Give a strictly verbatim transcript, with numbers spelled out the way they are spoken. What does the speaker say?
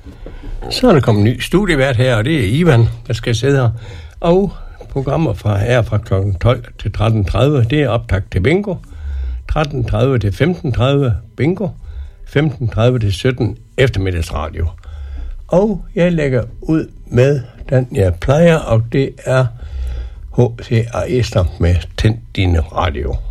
Så er der kommet en ny studievært her, og det er Ivan, der skal sidde her. Og programmer fra her fra klokken tolv til tretten tredive, det er optakt til bingo. tretten tredive til femten tredive bingo. femten tredive til sytten eftermiddagsradio. Og jeg lægger ud med den, jeg plejer, og det er H C A Ester med Tænd Din Radio.